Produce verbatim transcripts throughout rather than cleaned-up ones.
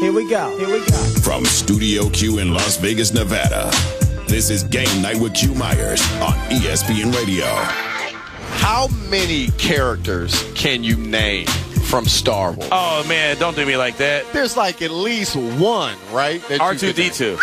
Here we go. Here we go. From Studio Q in Las Vegas, Nevada, this is Game Night with Q Myers on E S P N Radio. How many characters can you name from Star Wars? Oh, man, don't do me like that. There's like at least one, right? R two D two.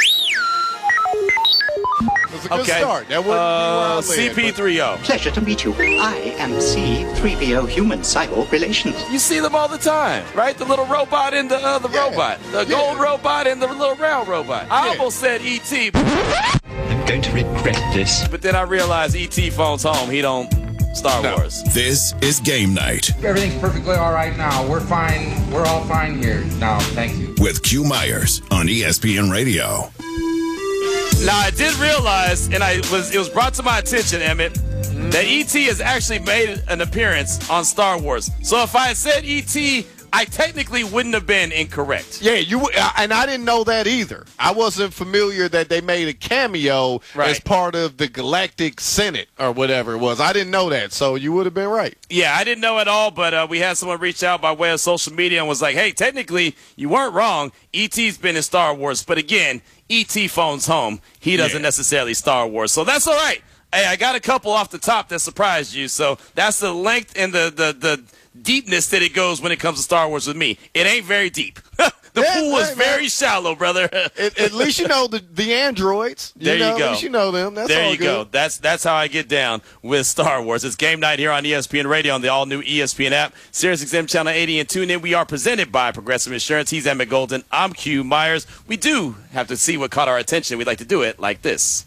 That's a good Okay. start. That wouldn't Uh, be C P three O. Pleasure to meet you. I am C three P O Human Cyborg Relations. You see them all the time, right? The little robot and the uh, the Yeah. robot. The Yeah. gold robot and the little round robot. I Yeah. almost said E T, I'm going to regret this. but then I realized E T phones home. He don't Star No. Wars. This is Game Night Everything's perfectly all right now. We're fine. We're all fine here now. Thank you. with Q Myers on E S P N Radio. Now, I did realize, and I was it was brought to my attention, Emmett, that E T has actually made an appearance on Star Wars. So if I had said E T, I technically wouldn't have been incorrect. Yeah, you and I didn't know that either. I wasn't familiar that they made a cameo Right. as part of the Galactic Senate or whatever it was. I didn't know that, so you would have been right. Yeah, I didn't know at all, but uh, we had someone reach out by way of social media and was like, hey, technically, you weren't wrong. E T's been in Star Wars. But again, E T phones home. He doesn't Yeah. necessarily Star Wars. So that's all right. Hey, I got a couple off the top that surprised you. So that's the length and the, the, the deepness that it goes when it comes to Star Wars with me. It ain't very deep. The Yeah, pool is right, man. very shallow, brother. At, at least you know the, the androids. You There you know, go. At least you know them. That's there all you good. go. That's that's how I get down with Star Wars. It's Game Night here on E S P N Radio on the all-new E S P N app, SiriusXM Channel eighty, and tune in. We are presented by Progressive Insurance. He's Emmett Golden. I'm Q Myers. We do have to see what caught our attention. We'd like to do it like this.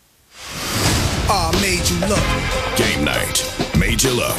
Oh, made you look. Game Night made you look.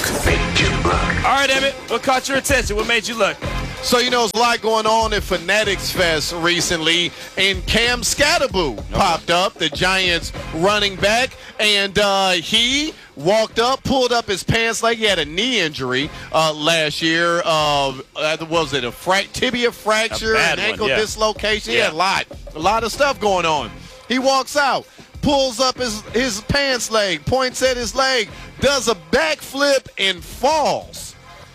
All right, Emmett, what caught your attention? What made you look? So, you know, there's a lot going on at Fanatics Fest recently, and Cam Skattebo popped up, the Giants running back, and uh, he walked up, pulled up his pants like he had a knee injury uh, last year. Uh, was it a fra- tibia fracture, bad an one, ankle yeah. dislocation? He Yeah. had a lot, a lot of stuff going on. He walks out, pulls up his, his pants leg, points at his leg, does a backflip, and falls.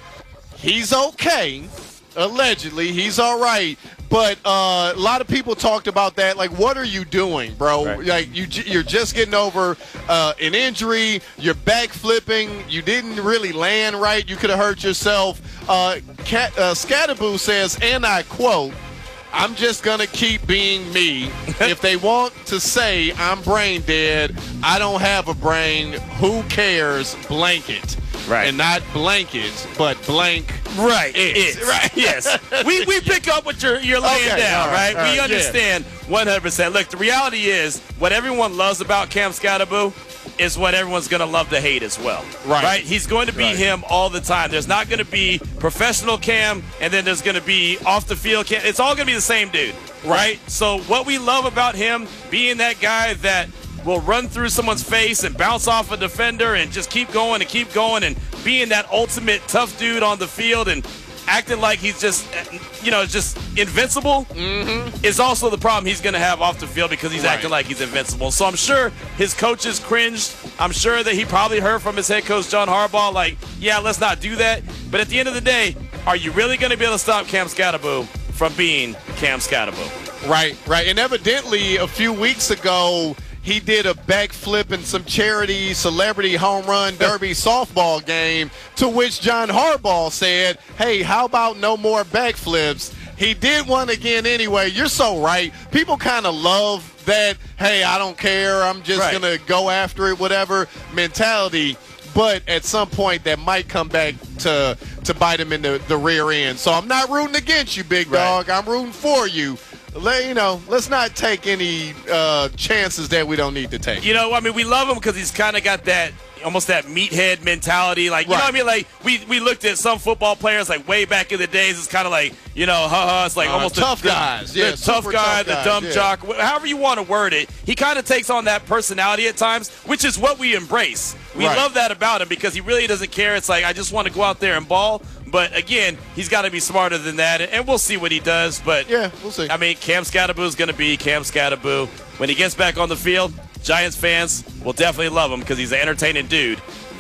He's okay. Allegedly, he's all right. But uh, a lot of people talked about that. Like, what are you doing, bro? Right. Like, you, j- you're just getting over uh, an injury. You're backflipping. You didn't really land right. You could have hurt yourself. Uh, Cat, uh, Skattebo says, and I quote, I'm just going to keep being me. If they want to say I'm brain dead, I don't have a brain. Who cares? Blanket. Right. And not blankets, but blank. Right. It. It. Right. Yes. We we pick up what you're you're laying Okay, down, all right, right? all We right, understand one hundred percent. Look, the reality is what everyone loves about Cam Skattebo is what everyone's going to love to hate as well. Right. Right? He's going to be Right. him all the time. There's not going to be professional Cam and then there's going to be off the field Cam. It's all going to be the same dude. Right? So what we love about him being that guy that will run through someone's face and bounce off a defender and just keep going and keep going and being that ultimate tough dude on the field and acting like he's just, you know, just invincible mm-hmm. is also the problem he's going to have off the field because he's Right. acting like he's invincible. So I'm sure his coaches cringed. I'm sure that he probably heard from his head coach, John Harbaugh, like, yeah, let's not do that. But at the end of the day, are you really going to be able to stop Cam Skattebo from being Cam Skattebo? Right, right. And evidently, a few weeks ago, he did a backflip in some charity celebrity home run derby softball game, to which John Harbaugh said, hey, how about no more backflips? He did one again anyway. You're so right. People kind of love that, hey, I don't care, I'm just Right. going to go after it, whatever mentality. But at some point, that might come back to to bite him in the, the rear end. So I'm not rooting against you, big Right. dog. I'm rooting for you. Let, you know, let's not take any uh, chances that we don't need to take. You know, I mean, we love him because he's kind of got that, almost that meathead mentality. Like, you know Right. what I mean? Like, we, we looked at some football players, like, way back in the days. It's kind of like, you know, ha-ha. It's like Uh, almost tough the, guys. The, Yeah, the tough super guy, tough the guys, dumb yeah. jock, wh- however you want to word it. He kind of takes on that personality at times, which is what we embrace. We Right. love that about him because he really doesn't care. It's like, I just want to go out there and ball. But, again, he's got to be smarter than that, and we'll see what he does. But, Yeah, we'll see. I mean, Cam Skattebo is going to be Cam Skattebo. When he gets back on the field, Giants fans will definitely love him because he's an entertaining dude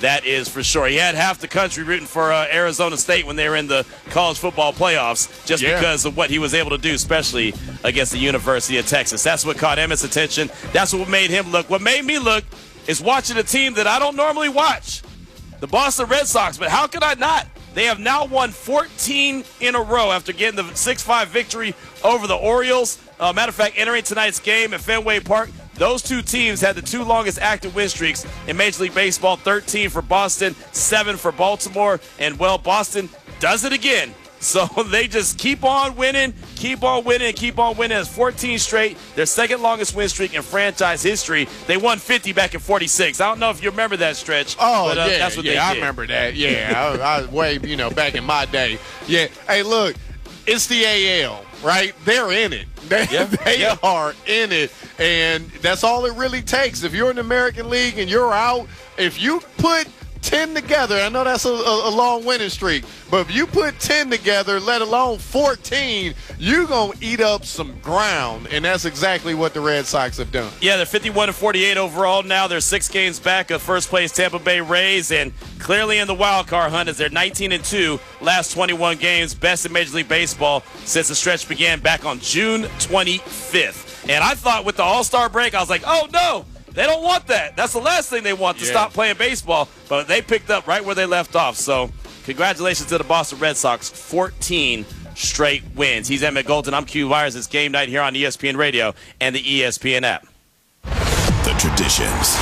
That is for sure. He had half the country rooting for uh, Arizona State when they were in the college football playoffs just Yeah. because of what he was able to do, especially against the University of Texas. That's what caught Emmett's attention. That's what made him look. What made me look is watching a team that I don't normally watch, the Boston Red Sox. But how could I not? They have now won fourteen in a row after getting the six five victory over the Orioles. Uh, matter of fact, entering tonight's game at Fenway Park, those two teams had the two longest active win streaks in Major League Baseball, thirteen for Boston, seven for Baltimore. And, well, Boston does it again. So they just keep on winning, keep on winning, and keep on winning. It's fourteen straight, their second longest win streak in franchise history. They won fifty back in forty-six. I don't know if you remember that stretch. Oh, but, uh, yeah, that's what yeah, they I did. remember that. Yeah, I, I way, you know, back in my day. Yeah, hey, look, it's the A L, right? They're in it. They, Yeah, they yeah. are in it, and that's all it really takes. If you're in the American League and you're out, if you put ten together, I know that's a, a, a long winning streak, but if you put ten together, let alone fourteen, you're going to eat up some ground, and that's exactly what the Red Sox have done. Yeah, they're fifty-one and forty-eight overall now. They're six games back of first place Tampa Bay Rays, and clearly in the wild card hunt as they're nineteen and two last twenty-one games, best in Major League Baseball since the stretch began back on June twenty-fifth. And I thought with the All-Star break, I was like, oh no, they don't want that. That's the last thing they want, to Yeah. stop playing baseball. But they picked up right where they left off. So congratulations to the Boston Red Sox, fourteen straight wins. He's Emmett Golden. I'm Q Myers. It's game night here on E S P N Radio and the E S P N app. The traditions,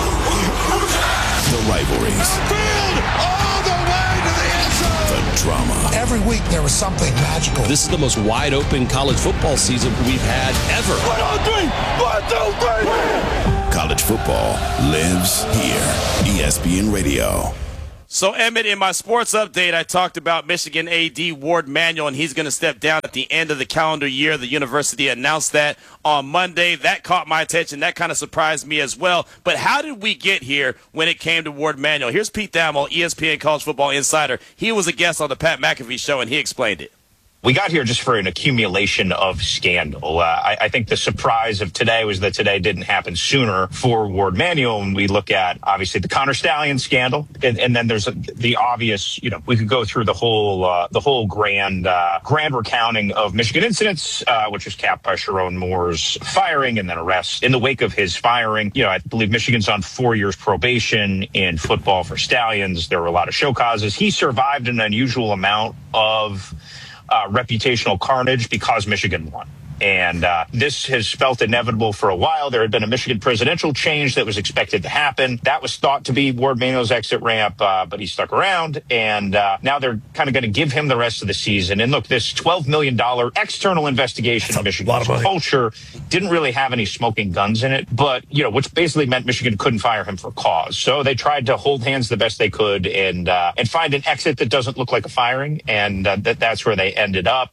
the rivalries, all the way to the end zone. the drama. Every week there was something magical. This is the most wide open college football season we've had ever. One, two, three. One, two, three. College football lives here. E S P N Radio. So, Emmett, in my sports update, I talked about Michigan A D Ward Manuel, and he's going to step down at the end of the calendar year. The university announced that on Monday. That caught my attention. That kind of surprised me as well. But how did we get here when it came to Ward Manuel? Here's Pete Thamel, E S P N College Football Insider. He was a guest on the Pat McAfee Show, and he explained it. We got here just for an accumulation of scandal. Uh, I, I think the surprise of today was that today didn't happen sooner for Ward Manuel. And we look at, obviously, the Connor Stallion scandal. And, and then there's a, the obvious, you know, we could go through the whole uh, the whole grand uh, grand recounting of Michigan incidents, uh, which was capped by Sharon Moore's firing and then arrest. In the wake of his firing, you know, I believe Michigan's on four years probation in football for Stallions. There were a lot of show causes. He survived an unusual amount of Uh, reputational carnage because Michigan won. And uh, this has felt inevitable for a while. There had been a Michigan presidential change that was expected to happen. That was thought to be Ward Manuel's exit ramp, uh, but he stuck around. And uh, now they're kind of going to give him the rest of the season. And look, this twelve million dollars external investigation of Michigan's culture didn't really have any smoking guns in it, but, you know, which basically meant Michigan couldn't fire him for cause. So they tried to hold hands the best they could and uh, and find an exit that doesn't look like a firing. And uh, that that's where they ended up.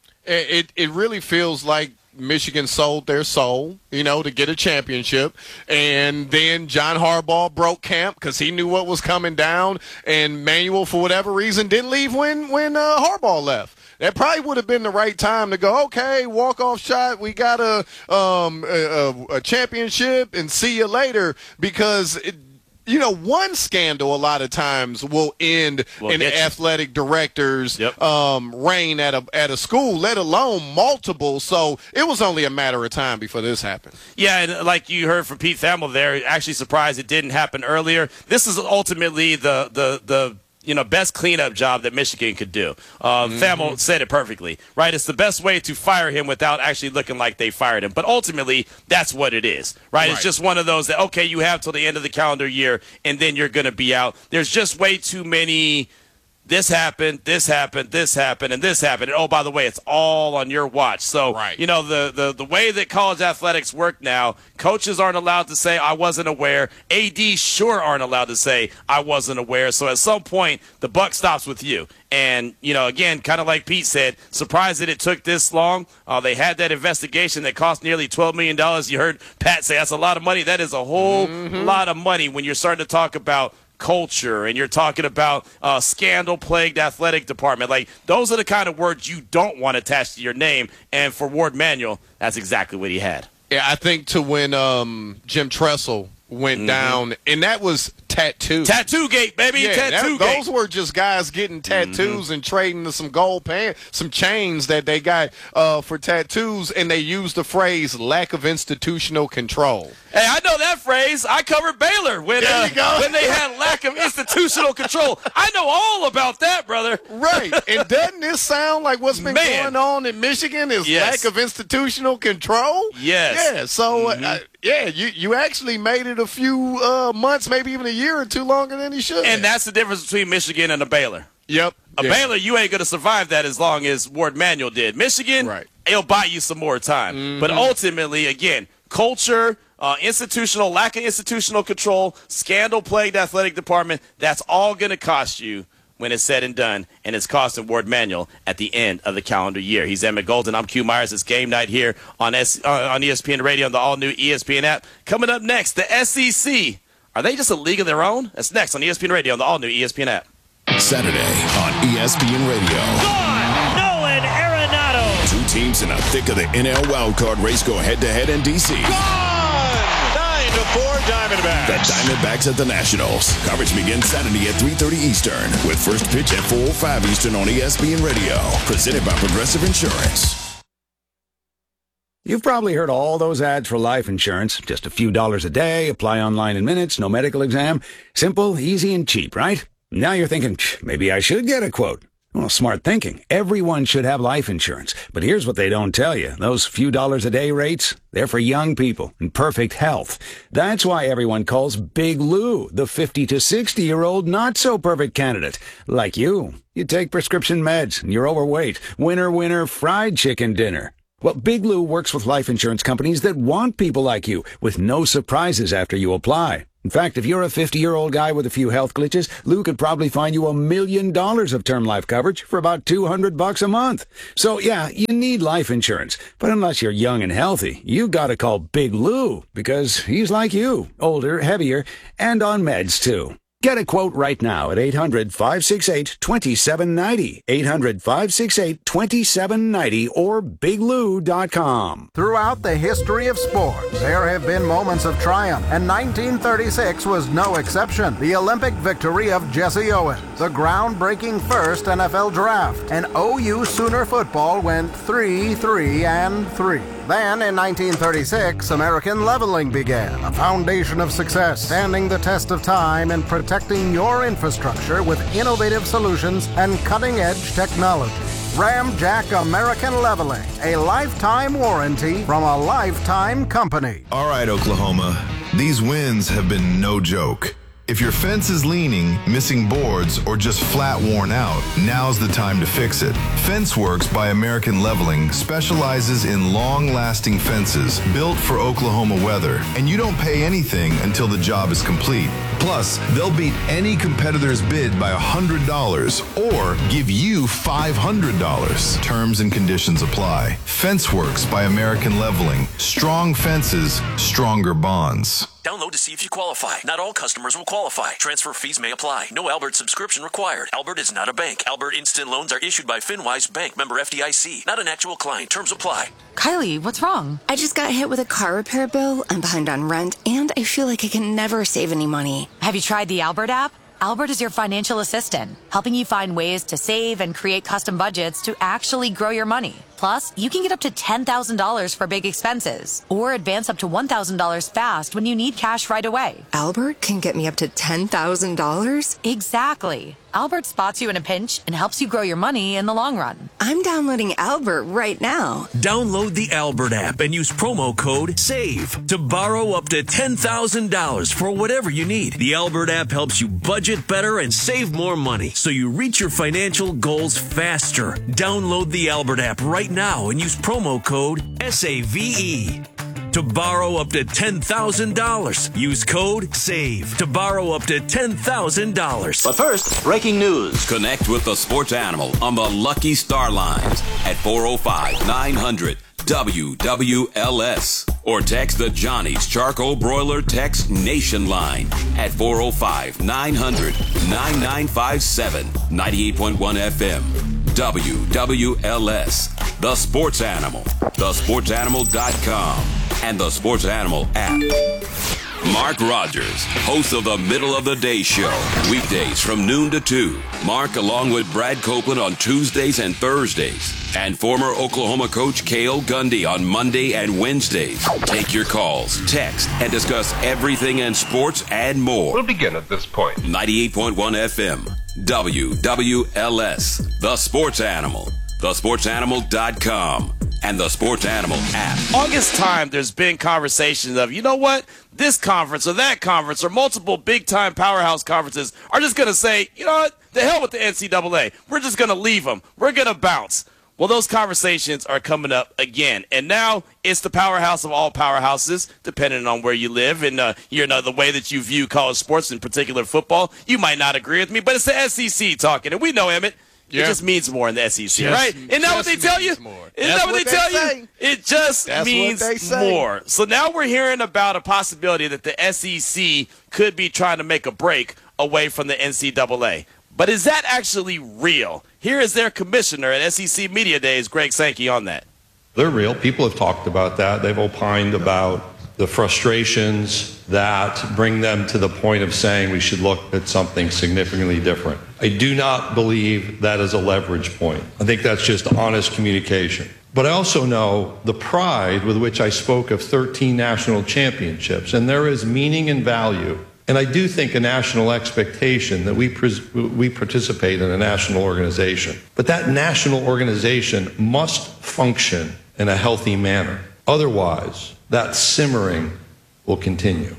It it really feels like Michigan sold their soul, you know, to get a championship. And then John Harbaugh broke camp because he knew what was coming down. And Manuel, for whatever reason, didn't leave when, when uh, Harbaugh left. That probably would have been the right time to go, okay, walk-off shot, we got a, um, a, a championship, and see you later. Because it, you know, one scandal a lot of times will end Will an get you. athletic director's Yep. um, reign at a at a school, let alone multiple. So it was only a matter of time before this happened. Yeah, and like you heard from Pete Thamel there, actually surprised it didn't happen earlier. This is ultimately the the the you know best cleanup job that Michigan could do. Um, Mm-hmm. Thamel said it perfectly, right? It's the best way to fire him without actually looking like they fired him. But ultimately, that's what it is, right? Right. It's just one of those that, okay, you have till the end of the calendar year, and then you're going to be out. There's just way too many. This happened, this happened, this happened, and this happened. And, oh, by the way, it's all on your watch. So, Right. you know, the, the, the way that college athletics work now, coaches aren't allowed to say, I wasn't aware. A Ds sure aren't allowed to say, I wasn't aware. So at some point, the buck stops with you. And, you know, again, kind of like Pete said, surprised that it took this long. Uh, they had that investigation that cost nearly twelve million dollars. You heard Pat say that's a lot of money. That is a whole Mm-hmm. lot of money when you're starting to talk about culture and you're talking about uh, scandal-plagued athletic department. Like, those are the kind of words you don't want attached to your name. And for Ward Manuel, that's exactly what he had. Yeah, I think to when um, Jim Tressel went Mm-hmm. down, and that was tattoo. Tattoo gate, baby. Yeah, Tattoo that, gate. those were just guys getting tattoos mm-hmm. and trading to some gold pan, some chains that they got uh, for tattoos, and they used the phrase "lack of institutional control." Hey, I know that phrase. I covered Baylor when there uh, you go. when they had lack of institutional control. I know all about that, brother. Right, and doesn't this sound like what's been Man. going on in Michigan? Is Yes. lack of institutional control? Yes. Yeah. So, Mm-hmm. uh, yeah, you you actually made it a few uh, months, maybe even a year or two longer than he should. And that's the difference between Michigan and a Baylor. Yep. A yeah. Baylor, you ain't going to survive that as long as Ward Manuel did. Michigan, Right. it'll buy you some more time. Mm-hmm. But ultimately, again, culture, uh, institutional, lack of institutional control, scandal-plagued athletic department, that's all going to cost you when it's said and done, and it's costing Ward Manuel at the end of the calendar year. He's Emmett Golden. I'm Q Myers. It's game night here on S- uh, on E S P N Radio and the all-new E S P N app. Coming up next, the S E C. Are they just a league of their own? That's next on E S P N Radio and the all-new E S P N app. Saturday on E S P N Radio. Gone! Nolan Arenado! Two teams in the thick of the N L wildcard race go head-to-head in D C. nine to four Diamondbacks. The Diamondbacks at the Nationals. Coverage begins Saturday at three thirty Eastern with first pitch at four oh five Eastern on E S P N Radio. Presented by Progressive Insurance. You've probably heard all those ads for life insurance. Just a few dollars a day, apply online in minutes, no medical exam. Simple, easy, and cheap, right? Now you're thinking, maybe I should get a quote. Well, smart thinking. Everyone should have life insurance. But here's what they don't tell you. Those few dollars a day rates, they're for young people in perfect health. That's why everyone calls Big Lou the fifty to sixty-year-old not-so-perfect candidate. Like you. You take prescription meds, and you're overweight. Winner, winner, fried chicken dinner. Well, Big Lou works with life insurance companies that want people like you, with no surprises after you apply. In fact, if you're a fifty-year-old guy with a few health glitches, Lou could probably find you a million dollars of term life coverage for about two hundred bucks a month. So, yeah, you need life insurance. But unless you're young and healthy, you gotta call Big Lou, because he's like you, older, heavier, and on meds, too. Get a quote right now at eight hundred, five six eight, two seven nine zero, eight hundred, five six eight, two seven nine zero, or big lou dot com. Throughout the history of sports, there have been moments of triumph, and nineteen thirty-six was no exception. The Olympic victory of Jesse Owens, the groundbreaking first N F L draft, and O U Sooner football went three, three, and three. Then, in nineteen thirty-six, American leveling began, a foundation of success, standing the test of time and protecting your infrastructure with innovative solutions and cutting-edge technology. Ramjack American Leveling, a lifetime warranty from a lifetime company. All right, Oklahoma, these wins have been no joke. If your fence is leaning, missing boards, or just flat worn out, now's the time to fix it. FenceWorks by American Leveling specializes in long-lasting fences built for Oklahoma weather, and you don't pay anything until the job is complete. Plus, they'll beat any competitor's bid by one hundred dollars or give you five hundred dollars. Terms and conditions apply. FenceWorks by American Leveling. Strong fences, stronger bonds. Download to see if you qualify. Not all customers will qualify. Transfer fees may apply. No Albert subscription required. Albert is not a bank. Albert Instant Loans are issued by FinWise Bank, member F D I C. Not an actual client. Terms apply. Kylie, what's wrong? I just got hit with a car repair bill. I'm behind on rent, and I feel like I can never save any money. Have you tried the Albert app? Albert is your financial assistant, helping you find ways to save and create custom budgets to actually grow your money. Plus, you can get up to ten thousand dollars for big expenses or advance up to one thousand dollars fast when you need cash right away. Albert can get me up to ten thousand dollars? Exactly. Albert spots you in a pinch and helps you grow your money in the long run. I'm downloading Albert right now. Download the Albert app and use promo code SAVE to borrow up to ten thousand dollars for whatever you need. The Albert app helps you budget better and save more money so you reach your financial goals faster. Download the Albert app right now and use promo code SAVE to borrow up to ten thousand dollars. Use code SAVE to borrow up to ten thousand dollars. But first, breaking news. Connect with the sports animal on the Lucky Star Lines at four oh five, nine hundred, W W L S or text the Johnny's Charcoal Broiler Text Nation line at four oh five, nine hundred, nine nine five seven, ninety-eight point one F M. W W L S, the sports animal, the sports animal dot com, and the Sports Animal app. Mark Rogers, host of the Middle of the Day Show, weekdays from noon to two. Mark, along with Brad Copeland on Tuesdays and Thursdays, and former Oklahoma coach Cale Gundy on Monday and Wednesdays. Take your calls, text, and discuss everything in sports and more. We'll begin at this point. ninety-eight point one F M, W W L S, The Sports Animal, the sports animal dot com, and the Sports Animal app. August time, there's been conversations of, you know what, this conference or that conference or multiple big-time powerhouse conferences are just going to say, you know what, the hell with the N C double A. We're just going to leave them. We're going to bounce. Well, those conversations are coming up again. And now it's the powerhouse of all powerhouses, depending on where you live and uh, you know, the way that you view college sports, in particular football. You might not agree with me, but it's the S E C talking. And we know, Emmett, yeah. It just means more in the S E C, just, right? Isn't that what they tell you? More. Isn't That's that what, what they, they tell say. you? It just That's means more. So now we're hearing about a possibility that the S E C could be trying to make a break away from the N C double A. But is that actually real? Here is their commissioner at S E C Media Days, Greg Sankey, on that. They're real. People have talked about that. They've opined about the frustrations that bring them to the point of saying we should look at something significantly different. I do not believe that is a leverage point. I think that's just honest communication. But I also know the pride with which I spoke of thirteen national championships, and there is meaning and value. And I do think a national expectation that we pres- we participate in a national organization. But that national organization must function in a healthy manner. Otherwise, that simmering will continue.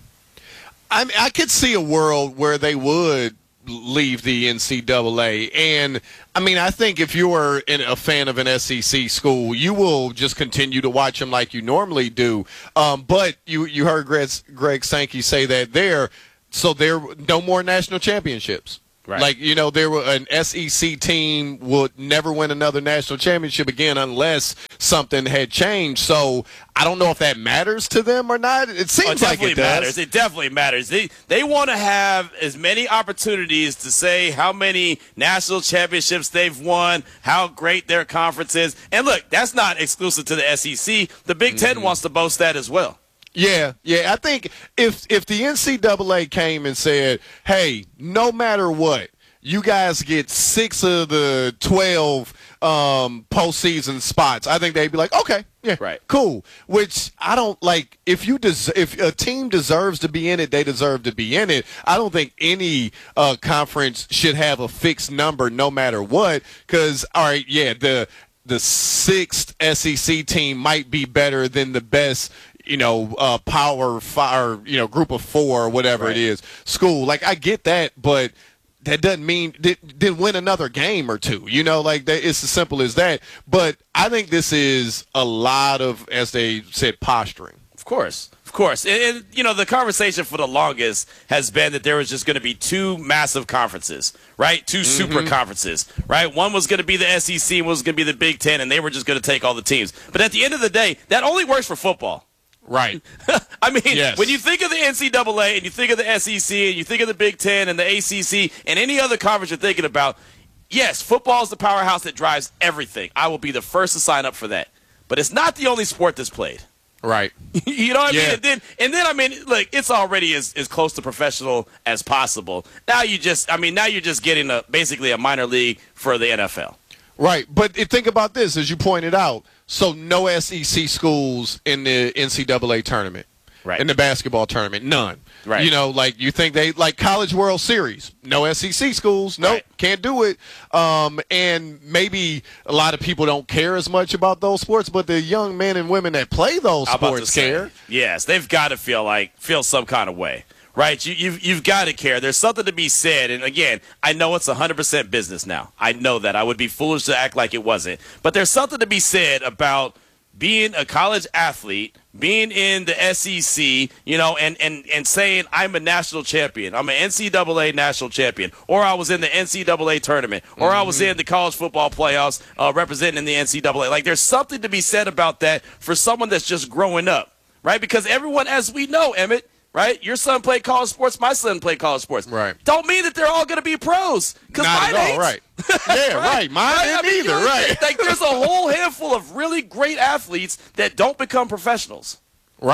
I mean, I could see a world where they would leave the N C double A. And, I mean, I think if you're a fan of an S E C school, you will just continue to watch them like you normally do. Um, but you, you heard Greg, Greg Sankey say that there. So there no more national championships. Right. Like, you know, there were an S E C team would never win another national championship again unless something had changed. So I don't know if that matters to them or not. It seems oh, it like it does. Matters. It definitely matters. They they want to have as many opportunities to say how many national championships they've won, how great their conference is. And look, that's not exclusive to the S E C. The Big Ten mm-hmm. wants to boast that as well. Yeah, yeah. I think if if the N C double A came and said, hey, no matter what, you guys get six of the twelve um, postseason spots, I think they'd be like, okay, yeah, right, cool. Which I don't like. If you des- if a team deserves to be in it, they deserve to be in it. I don't think any uh, conference should have a fixed number no matter what. Because, all right, yeah, the the sixth S E C team might be better than the best, you know, uh, power five, you know, group of four or whatever right. it is, school. Like, I get that, but that doesn't mean did, did win another game or two. You know, like, that, it's as simple as that. But I think this is a lot of, as they said, posturing. Of course. Of course. And, and, you know, the conversation for the longest has been that there was just going to be two massive conferences, right? Two mm-hmm. super conferences, right? One was going to be the S E C and one was going to be the Big Ten, and they were just going to take all the teams. But at the end of the day, that only works for football. Right. I mean, yes. when you think of the N C double A and you think of the S E C and you think of the Big Ten and the A C C and any other conference you're thinking about, yes, football is the powerhouse that drives everything. I will be the first to sign up for that. But it's not the only sport that's played. Right. You know what I yeah. mean? And then, and then, I mean, look, it's already as, as close to professional as possible. Now you just, I mean, now you're just getting a basically a minor league for the N F L. Right. But think about this, as you pointed out. So no S E C schools in the N C double A tournament. Right. In the basketball tournament. None. Right. You know, like you think they, like College World Series. No S E C schools. Nope. Right. Can't do it. Um, and maybe a lot of people don't care as much about those sports, but the young men and women that play those sports care. Say, yes. They've got to feel like, feel some kind of way. Right, you, you've you've got to care. There's something to be said, and again, I know it's one hundred percent business now. I know that. I would be foolish to act like it wasn't. But there's something to be said about being a college athlete, being in the S E C, you know, and, and, and saying I'm a national champion. I'm an N C double A national champion, or I was in the N C double A tournament, or mm-hmm. I was in the college football playoffs uh, representing the N C double A. Like, there's something to be said about that for someone that's just growing up, right? Because everyone, as we know, Emmett, right? Your son played college sports. My son played college sports. Right. Don't mean that they're all going to be pros. Because mine at all, ain't. right. Yeah, right. right. Mine right? ain't I mean, either, right. Like, there's a whole handful of really great athletes that don't become professionals. Right.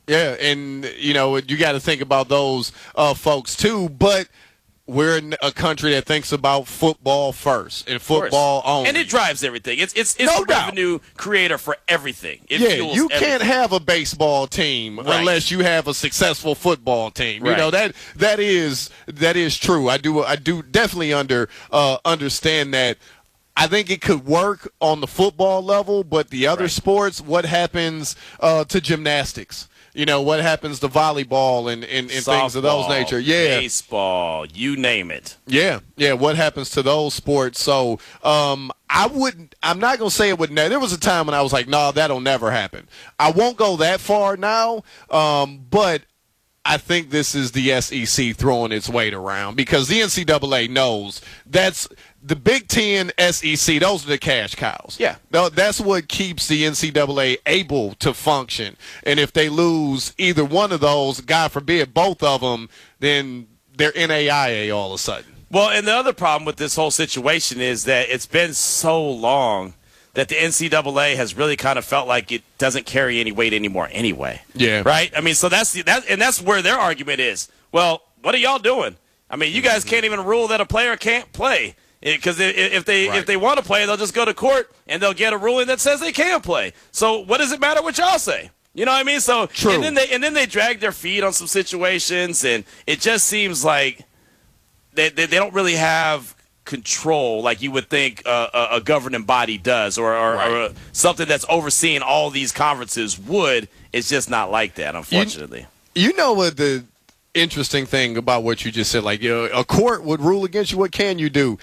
Yeah, and, you know, you got to think about those uh, folks, too. But we're in a country that thinks about football first and football only. And it drives everything. It's it's, it's No the doubt. revenue creator for everything. It yeah, fuels you everything. can't have a baseball team Right. unless you have a successful football team. You Right. know that that is that is true. I do I do definitely under uh, understand that. I think it could work on the football level, but the other Right. sports, what happens uh, to gymnastics? You know, what happens to volleyball and, and, and things of those Softball, nature? Yeah. baseball, you name it. Yeah, yeah. What happens to those sports? So um, I wouldn't. I'm not gonna say it would. Ne- there was a time when I was like, "No, nah, that'll never happen." I won't go that far now, um, but I think this is the S E C throwing its weight around because the N C double A knows that's the Big Ten, S E C. Those are the cash cows. Yeah, no, that's what keeps the N C double A able to function. And if they lose either one of those, God forbid, both of them, then they're N A I A all of a sudden. Well, and the other problem with this whole situation is that it's been so long that the N C double A has really kind of felt like it doesn't carry any weight anymore anyway. Yeah. Right? I mean, so that's the, that, and that's where their argument is. Well, what are y'all doing? I mean, you guys can't even rule that a player can't play. Because if they Right. if they want to play, they'll just go to court and they'll get a ruling that says they can play. So what does it matter what y'all say? You know what I mean? So True. and then they and then they drag their feet on some situations, and it just seems like they they, they don't really have control like you would think uh, a, a governing body does, or, or, Right. or uh, something that's overseeing all these conferences would. It's just not like that, unfortunately. You, you know what the interesting thing about what you just said? Like, you know, a court would rule against you. What can you do?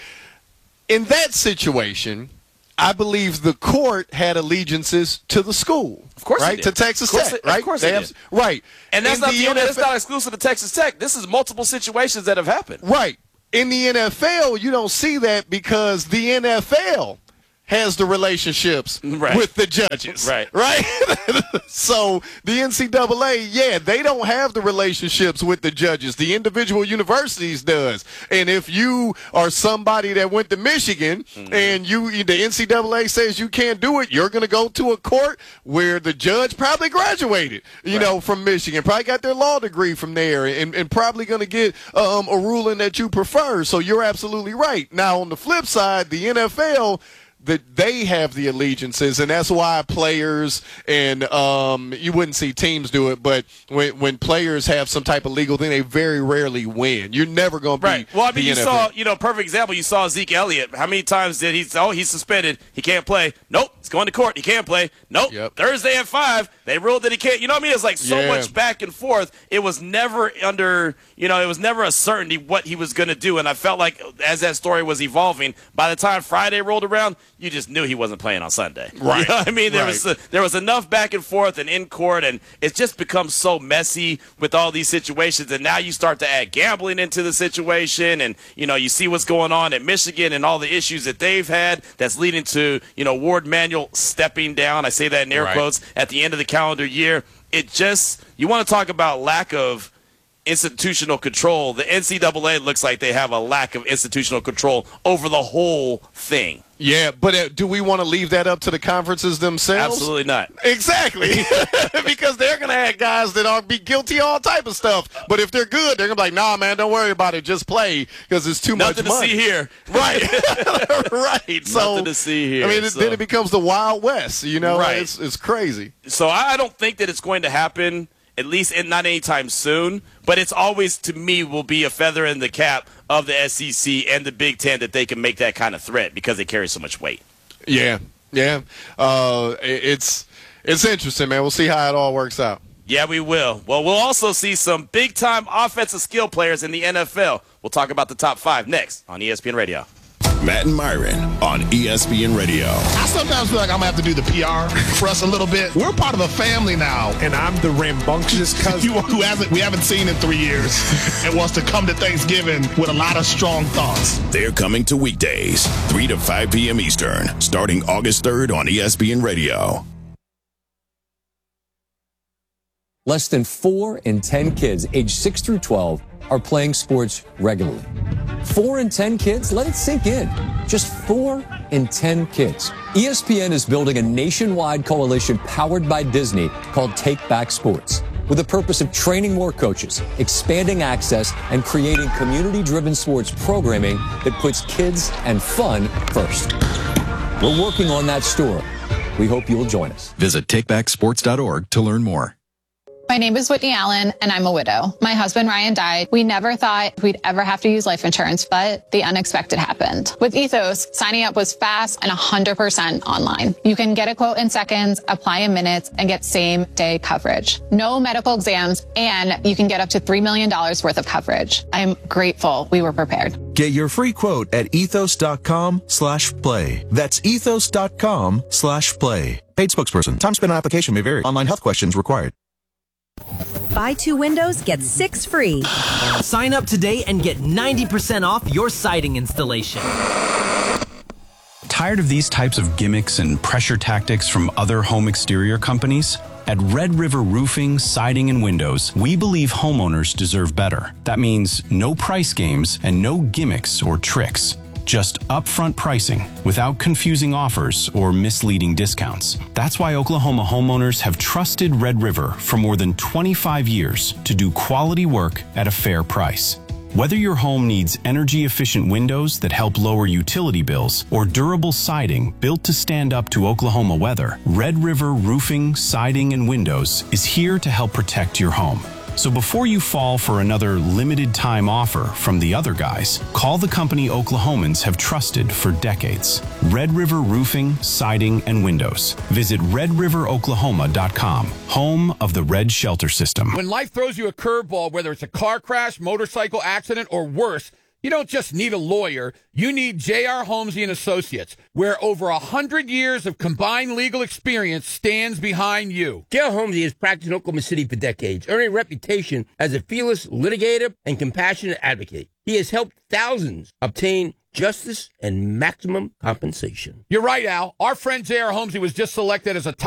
In that situation, I believe the court had allegiances to the school. Of course, right? it did. To Texas of course Tech, it, right? Of course, They it have, did. right. And that's In not the the only, N F L that's not exclusive to Texas Tech. This is multiple situations that have happened. Right. In the N F L, you don't see that because the N F L has the relationships Right. with the judges. Right. Right? So the N C double A, yeah, they don't have the relationships with the judges. The individual universities does. And if you are somebody that went to Michigan mm-hmm. and you the N C double A says you can't do it, you're going to go to a court where the judge probably graduated, you Right. know, from Michigan, probably got their law degree from there, and, and probably going to get um, a ruling that you prefer. So you're absolutely right. Now, on the flip side, the N F L, that they have the allegiances, and that's why players and um, you wouldn't see teams do it, but when when players have some type of legal thing, they very rarely win. You're never going to be Right. Well, I mean, the you N F L. saw, you know, perfect example. You saw Zeke Elliott. How many times did he? Oh, he's suspended. He can't play. Nope. He's going to court. He can't play. Nope. Yep. Thursday at five, they ruled that he can't. You know what I mean? It's like so Yeah. much back and forth. It was never under, you know, it was never a certainty what he was going to do. And I felt like as that story was evolving, by the time Friday rolled around, you just knew he wasn't playing on Sunday. Right. You know what I mean? There Right. was uh, there was enough back and forth and in court, and it's just become so messy with all these situations. And now you start to add gambling into the situation, and you know you see what's going on at Michigan and all the issues that they've had. That's leading to you know Ward Manuel stepping down. I say that in air Right. quotes at the end of the calendar year. It just you want to talk about lack of institutional control. The N C double A looks like they have a lack of institutional control over the whole thing. Yeah, but uh, do we want to leave that up to the conferences themselves? Absolutely not. Exactly. Because they're going to have guys that are be guilty of all type of stuff. But if they're good, they're going to be like, nah, man, don't worry about it. Just play because it's too Nothing much money. to see here. Right. Right. So, Nothing to see here. I mean, it, so. then it becomes the Wild West. You know, Right. it's, it's crazy. So I don't think that it's going to happen, at least in, not anytime soon. But it's always, to me, will be a feather in the cap of the S E C and the Big Ten that they can make that kind of threat because they carry so much weight. Yeah. Yeah. Uh, it, it's it's interesting, man. We'll see how it all works out. Yeah, we will. Well, we'll also see some big-time offensive skill players in the N F L. We'll talk about the top five next on E S P N Radio. Matt and Myron on E S P N Radio. I sometimes feel like I'm going to have to do the P R for us a little bit. We're part of a family now. And I'm the rambunctious cousin. You, who hasn't, we haven't seen in three years and wants to come to Thanksgiving with a lot of strong thoughts. They're coming to weekdays, three to five p.m. Eastern, starting August third on E S P N Radio. Less than four in ten kids aged six through twelve are playing sports regularly. Four in ten kids? Let it sink in. Just four in ten kids. E S P N is building a nationwide coalition powered by Disney called Take Back Sports. with the purpose of training more coaches, expanding access, and creating community-driven sports programming that puts kids and fun first. We're working on that store. We hope you'll join us. Visit take back sports dot org to learn more. My name is Whitney Allen, and I'm a widow. My husband, Ryan, died. We never thought we'd ever have to use life insurance, but the unexpected happened. With Ethos, signing up was fast and one hundred percent online. You can get a quote in seconds, apply in minutes, and get same-day coverage. No medical exams, and you can get up to three million dollars worth of coverage. I'm grateful we were prepared. Get your free quote at ethos.com slash play. That's ethos.com slash play. Paid spokesperson. Time spent on application may vary. Online health questions required. Buy two windows, get six free. Sign up today and get ninety percent off your siding installation. Tired of these types of gimmicks and pressure tactics from other home exterior companies? At Red River Roofing, Siding, and Windows, we believe homeowners deserve better. That means no price games and no gimmicks or tricks. Just upfront pricing without confusing offers or misleading discounts. That's why Oklahoma homeowners have trusted Red River for more than twenty-five years to do quality work at a fair price. Whether your home needs energy-efficient windows that help lower utility bills or durable siding built to stand up to Oklahoma weather, Red River Roofing, Siding, and Windows is here to help protect your home. So before you fall for another limited time offer from the other guys, call the company Oklahomans have trusted for decades. Red River Roofing, Siding, and Windows. Visit red river oklahoma dot com, home of the Red Shelter System. When life throws you a curveball, whether it's a car crash, motorcycle accident, or worse, you don't just need a lawyer, you need J R. Holmesy and Associates, where over a hundred years of combined legal experience stands behind you. J R. Holmesy has practiced in Oklahoma City for decades, earning a reputation as a fearless litigator and compassionate advocate. He has helped thousands obtain justice and maximum compensation. You're right, Al. Our friend J R. Holmesy was just selected as a top